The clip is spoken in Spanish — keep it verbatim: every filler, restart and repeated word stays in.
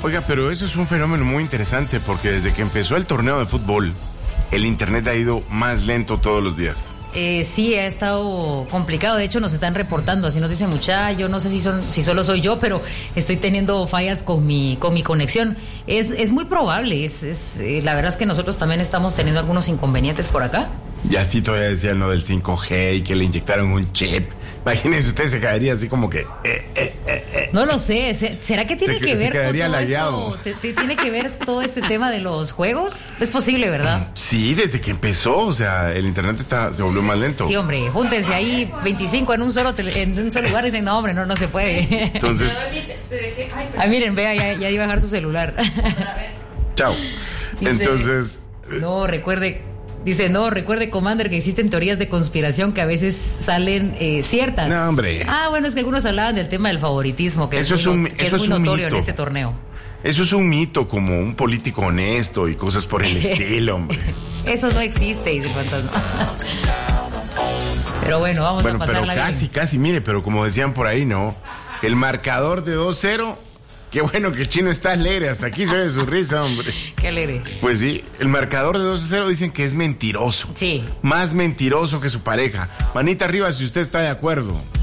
Oiga, pero eso es un fenómeno muy interesante porque desde que empezó el torneo de fútbol, el internet ha ido más lento todos los días. Eh, sí, ha estado complicado. De hecho, nos están reportando. Así nos dice mucha. Yo no sé si son, si solo soy yo, pero estoy teniendo fallas con mi, con mi conexión. Es, es muy probable. Es, es, eh, la verdad es que nosotros también estamos teniendo algunos inconvenientes por acá. Y así todavía decían lo del cinco G y que le inyectaron un chip. Imagínense, usted se caería así como que... Eh, eh, eh, eh. No lo sé. ¿Será que tiene se, que se ver quedaría con todo lagueado. esto? ¿Te, te, ¿Tiene que ver todo este tema de los juegos? Es posible, ¿verdad? Sí, desde que empezó. O sea, el internet está, se volvió más lento. Sí, hombre. Júntense ahí veinticinco en un solo tele, en un solo lugar y dicen, no, hombre, no, no se puede. Entonces... Ay, miren, vea, ya, ya iba a bajar su celular. Chao. Dice, Entonces... No, recuerde... Dice, no, recuerde, Commander, que existen teorías de conspiración que a veces salen eh, ciertas. No, hombre. Ah, bueno, es que algunos hablaban del tema del favoritismo, que eso es, es, muy, un, que eso es muy es un notorio mito. en este torneo. Eso es un mito, como un político honesto y cosas por el estilo, hombre. Eso no existe, dice el fantasma. Pero bueno, vamos bueno, a pasarla pero casi, bien. casi, mire, pero como decían por ahí, ¿no? El marcador de dos cero... Qué bueno que el chino está alegre, hasta aquí se oye su risa, hombre. Qué alegre. Pues sí, el marcador de dos a cero dicen que es mentiroso. Sí. Más mentiroso que su pareja. Manita arriba si usted está de acuerdo.